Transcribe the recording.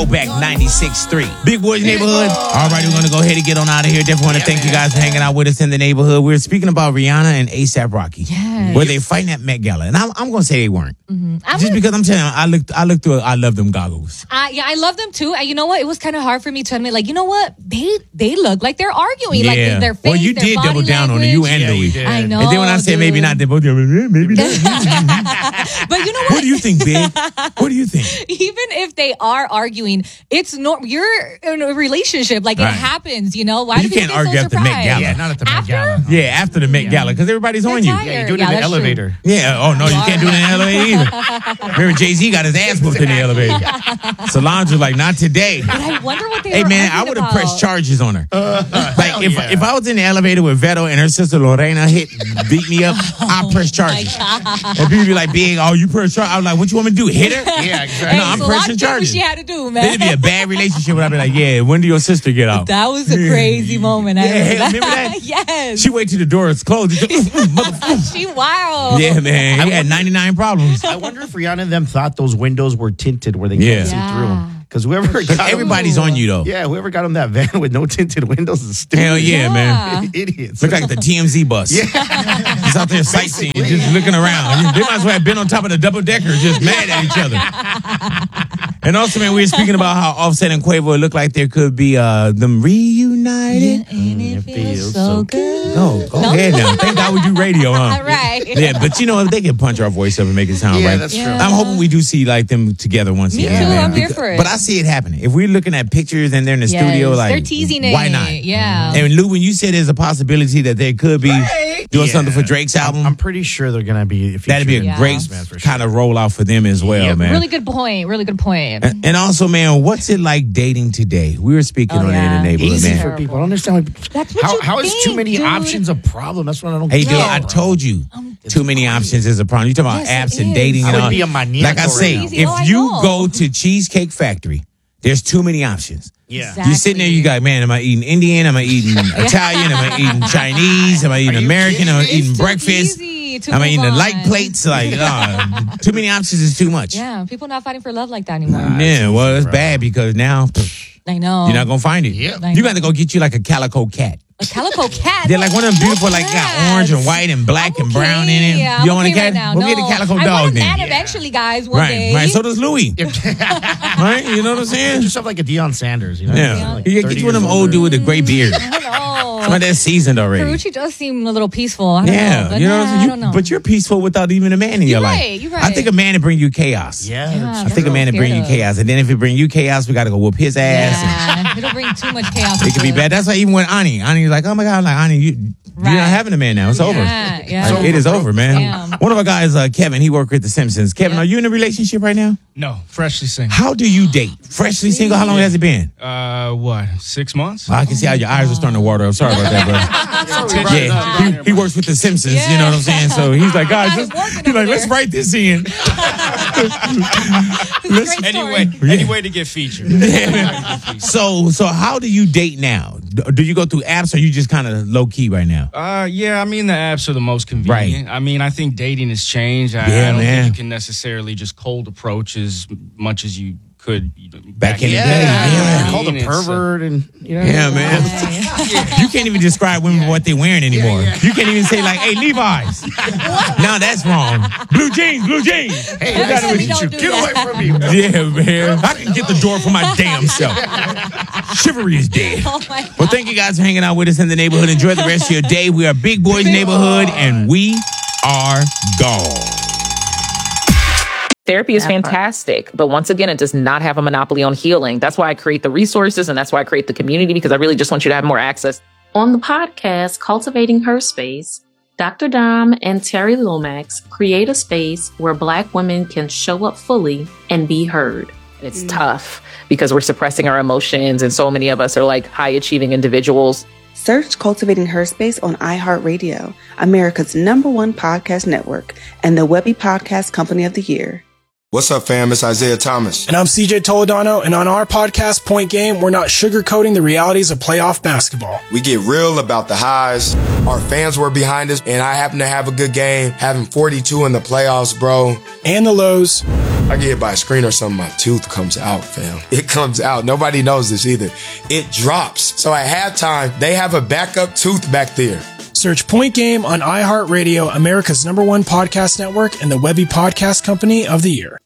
Throwback 96.3. Big Boys Neighborhood. All right, we're going to go ahead and get on out of here. Definitely want to thank you guys for hanging out with us in the neighborhood. We were speaking about Rihanna and A$AP Rocky. Yes. Were they fighting at Met Gala? And I'm going to say they weren't. Mm-hmm. Just because I'm telling you, I looked through it. I love them goggles. Yeah, I love them too. You know what? It was kind of hard for me to admit, like, you know what? They look like they're arguing. Like, their face, well, you their did body double down language. on it. You and Louis. I know. And then when I said maybe not, they both maybe not. But you know what? What do you think, Big? What do you think? Even if they are arguing, it's you're in a relationship. Like, it happens, you know? Why you do can't people argue so after Met surprised? Gala. Yeah, not at the Met Gala. Yeah, after the Met Gala, because everybody's on you. tired. Yeah, you do it in the that's true. elevator. Yeah, oh no, you can't do it in the elevator either. Remember, Jay-Z got his ass whooped in the elevator. Solange was like, not today. But I wonder what they Hey were man, I arguing would have about. pressed charges on her. Like if I was in the elevator with Vero and her sister Lorena beat me up, I'd press charges. And people be like, Big, oh, you press charges. I was like, what you want me to do? Hit her? Yeah, exactly. No, I'm Solange pressing did what charges. she had to do, man. Then it'd be a bad relationship where I'd be like, yeah, when do your sister get out? That was a crazy moment. I remember that? Yes. She wait till the door is closed. She wild. Yeah, man. He had 99 problems. I wonder if Rihanna and them thought those windows were tinted where they can't see through them. Because whoever got Everybody's on you, though. Yeah, whoever got on that van with no tinted windows is stupid. Hell yeah, man. Idiots. Look like the TMZ bus. Yeah. Just out there sightseeing, just looking around. They might as well have been on top of the double decker, just mad at each other. And also, man, we were speaking about how Offset and Quavo look like there could be them reunited. And it feels so good. Oh, go ahead now. Thank God we do radio, huh? All right. Yeah, but you know, if they can punch our voice up and make it sound right. That's true. I'm hoping we do see like them together once Me again. too, man. I'm here for it. But I see it happening. If we're looking at pictures and they're in the studio, like they're teasing it. why not? Yeah. And Lou, when you said there's a possibility that they could be doing something for Drake's album, I'm pretty sure they're going to be. that'd be a great kind of rollout for them as well, man. Really good point. Really good point. And also, man, what's it like dating today? We were speaking on it in the neighborhood, Easy man. for people. I don't understand That's what how you is too think, many dude. options a problem. That's what I don't Hey, get. dude, I told you, too many options is a problem. You talking about Yes, apps it and is. dating and I would all. be a maniaco Like I say, right now. if I you know. go to Cheesecake Factory, there's too many options. Yeah. Exactly. You sitting there, you got, man, am I eating Indian? Am I eating Italian? Am I eating Chinese? Am I eating American? Am I eating It's too breakfast? easy to Am I move eating the on. light plates? Like, too many options is too much. Yeah, people not fighting for love like that anymore. Yeah, well, it's bad because now I know. you're not going to find it. Yep. I You know. got to go get you like a calico cat. A calico cat. They're like one of them beautiful, like got Yes. orange and white and black and brown in it. Yeah, You don't want a okay cat? right now. We'll get a No. calico I dog want a then. cat eventually, guys. One Right, day. right. So does Louis. Right? You know what I'm saying? Get yourself like a Deion Sanders. You know? Yeah. Like You 30 get you one of them years old older. dude with a gray beard. I don't know. Somebody that's seasoned already. Ferrucci does seem a little peaceful. I don't know. Yeah, But you know what I'm saying? I don't know. But you're peaceful without even a man in your life. right, you're right. I think a man to bring you chaos. Yeah. Yeah, I think a man to bring you chaos. And then if it bring you chaos, we got to go whoop his ass. Yeah, it'll bring too much chaos. It could be bad. That's why even when Ani's like, oh my God, like Ani, you're not having a man now. It's over. Yeah. Like, it is over, man. Damn. One of our guys, Kevin, he worked with The Simpsons. Kevin, are you in a relationship right now? No, freshly single. How do you date? Freshly single? How long has it been? What, 6 months? I can see how your eyes are starting to water up. Sorry about that, bro. Yeah, he works with The Simpsons. You know what I'm saying? So he's like, guys, let's write this in. Any way to get featured. So how do you date now? Do you go through apps or you just kind of low key right now? Yeah, I mean, the apps are the most convenient. Right. I mean, I think dating has changed. I don't think you can necessarily just cold approach as much as you could Back in the day. Yeah. Yeah. Called a pervert and you know. Yeah, man. You can't even describe women what they're wearing anymore. You can't even say like, "Hey, Levi's." No, that's wrong. Blue jeans, blue jeans. Hey, Never I said we gotta don't you. do Get that. away from me. Yeah, man. I can get the door for my damn self. Chivalry is dead. Oh my God. Well, thank you guys for hanging out with us in the neighborhood. Enjoy the rest of your day. We are Big Boys Neighborhood, and we are gone. Therapy is fantastic, but once again, it does not have a monopoly on healing. That's why I create the resources and that's why I create the community, because I really just want you to have more access. On the podcast, Cultivating Her Space, Dr. Dom and Terry Lomax create a space where Black women can show up fully and be heard. It's tough because we're suppressing our emotions, and so many of us are like high achieving individuals. Search Cultivating Her Space on iHeartRadio, America's #1 podcast network, and the Webby Podcast Company of the Year. What's up, fam? It's Isaiah Thomas. And I'm CJ Toledano, and on our podcast, Point Game, we're not sugarcoating the realities of playoff basketball. We get real about the highs. Our fans were behind us, and I happen to have a good game, having 42 in the playoffs, bro. And the lows. I get hit by a screen or something, my tooth comes out, fam. It comes out. Nobody knows this either. It drops. So at halftime, they have a backup tooth back there. Search Point Game on iHeartRadio, America's #1 podcast network, and the Webby Podcast Company of the Year.